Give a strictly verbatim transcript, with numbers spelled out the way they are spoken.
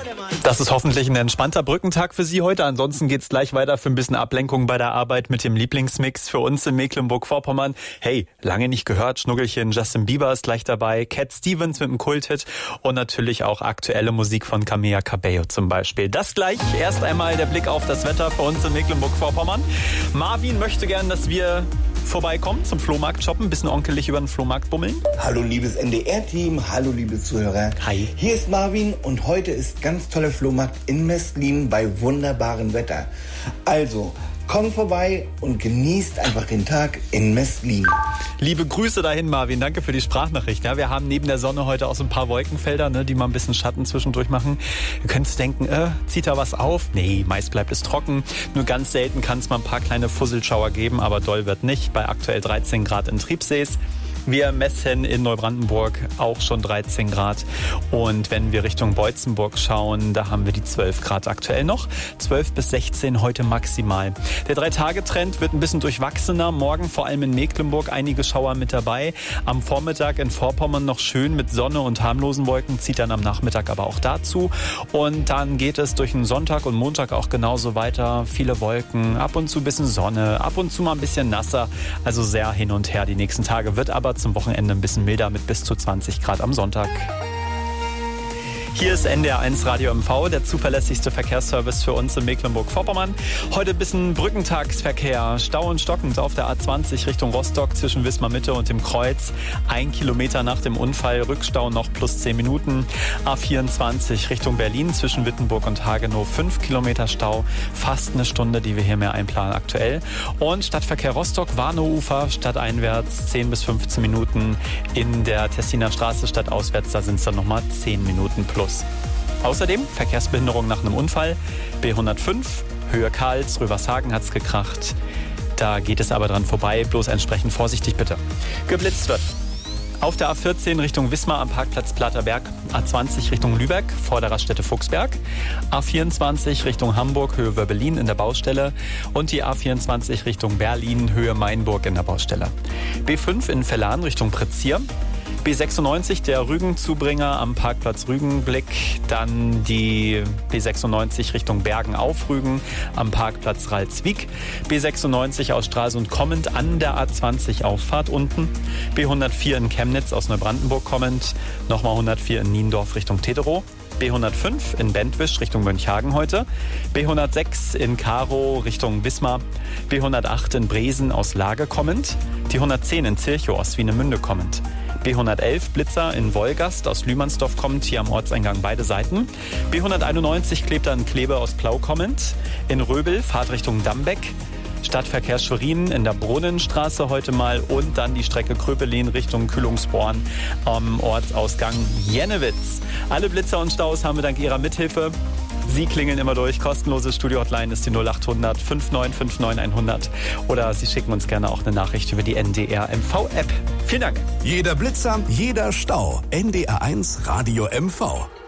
Das ist hoffentlich ein entspannter Brückentag für Sie heute. Ansonsten geht's gleich weiter für ein bisschen Ablenkung bei der Arbeit mit dem Lieblingsmix für uns in Mecklenburg-Vorpommern. Hey, lange nicht gehört, Schnuggelchen, Justin Bieber ist gleich dabei, Cat Stevens mit einem Kulthit und natürlich auch aktuelle Musik von Camila Cabello zum Beispiel. Das gleich. Erst einmal der Blick auf das Wetter für uns in Mecklenburg-Vorpommern. Marvin möchte gern, dass wir vorbeikommen zum Flohmarkt shoppen, ein bisschen onkelig über den Flohmarkt bummeln. Hallo liebes N D R-Team, hallo liebe Zuhörer. Hi. Hier ist Marvin und heute ist ganz toller Flohmarkt in Mestlin bei wunderbarem Wetter. Also, kommt vorbei und genießt einfach den Tag in Mestlin. Liebe Grüße dahin, Marvin. Danke für die Sprachnachricht. Ja, wir haben neben der Sonne heute auch so ein paar Wolkenfelder, ne, die mal ein bisschen Schatten zwischendurch machen. Ihr könnt denken, äh, zieht da was auf? Nee, meist bleibt es trocken. Nur ganz selten kann es mal ein paar kleine Fusselschauer geben, aber doll wird nicht. Bei aktuell dreizehn Grad in Triebsees. Wir messen in Neubrandenburg auch schon dreizehn Grad. Und wenn wir Richtung Beutzenburg schauen, da haben wir die zwölf Grad aktuell noch. zwölf bis sechzehn heute maximal. Der Drei-Tage-Trend wird ein bisschen durchwachsener. Morgen vor allem in Mecklenburg einige Schauer mit dabei. Am Vormittag in Vorpommern noch schön mit Sonne und harmlosen Wolken, zieht dann am Nachmittag aber auch dazu. Und dann geht es durch den Sonntag und Montag auch genauso weiter. Viele Wolken, ab und zu ein bisschen Sonne, ab und zu mal ein bisschen nasser. Also sehr hin und her die nächsten Tage. Wird aber zum Wochenende ein bisschen milder mit bis zu zwanzig Grad am Sonntag. Hier ist N D R eins Radio M V, der zuverlässigste Verkehrsservice für uns in Mecklenburg-Vorpommern. Heute ein bisschen Brückentagsverkehr, stau und stockend auf der A zwanzig Richtung Rostock zwischen Wismar Mitte und dem Kreuz. Ein Kilometer nach dem Unfall, Rückstau noch plus zehn Minuten. A vierundzwanzig Richtung Berlin zwischen Wittenburg und Hagenow, fünf Kilometer Stau, fast eine Stunde, die wir hier mehr einplanen aktuell. Und Stadtverkehr Rostock, Warnauufer, stadteinwärts zehn bis fünfzehn Minuten. In der Tessiner Straße stadtauswärts, da sind es dann nochmal zehn Minuten plus. Außerdem Verkehrsbehinderung nach einem Unfall. B hundertfünf, Höhe Karls, Rövershagen hat's gekracht. Da geht es aber dran vorbei. Bloß entsprechend vorsichtig bitte. Geblitzt wird. Auf der A vierzehn Richtung Wismar am Parkplatz Platterberg, A zwanzig Richtung Lübeck vor der Raststätte Fuchsberg, A vierundzwanzig Richtung Hamburg, Höhe Wörbelin in der Baustelle und die A vierundzwanzig Richtung Berlin, Höhe Mainburg in der Baustelle. B fünf in Vellan Richtung Pretzier. B sechsundneunzig, der Rügen-Zubringer am Parkplatz Rügenblick. Dann die B sechsundneunzig Richtung Bergen auf Rügen am Parkplatz Ralswiek. B sechsundneunzig aus Stralsund kommend an der A zwanzig Auffahrt unten. B hundertvier in Chemnitz aus Neubrandenburg kommend. Nochmal hundertvier in Niendorf Richtung Tederow. B hundertfünf in Bentwisch Richtung Mönchhagen heute. B hundertsechs in Karow Richtung Wismar. B hundertacht in Bresen aus Lage kommend. Die hundertzehn in Zirchow aus Swinemünde kommend. B hundertelf Blitzer in Wolgast aus Lühmannsdorf kommend, hier am Ortseingang beide Seiten. B hunderteinundneunzig Klebter in Kleve aus Plau kommend. In Röbel Fahrt Richtung Dambeck. Stadtverkehr Schwerin in der Brunnenstraße heute mal und dann die Strecke Kröpelin Richtung Kühlungsborn am Ortsausgang Jennewitz. Alle Blitzer und Staus haben wir dank Ihrer Mithilfe. Sie klingeln immer durch. Kostenlose Studio-Hotline ist die null acht hundert fünfundneunzig neunundfünfzig hundert. Oder Sie schicken uns gerne auch eine Nachricht über die N D R M V-App. Vielen Dank. Jeder Blitzer, jeder Stau. N D R eins Radio M V.